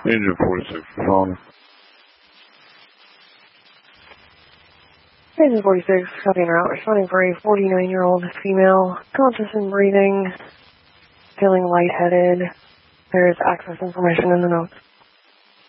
Agent 46, phone. Agent 46, copy en route, responding for a 49-year-old female, conscious and breathing, feeling lightheaded. There is access information in the notes.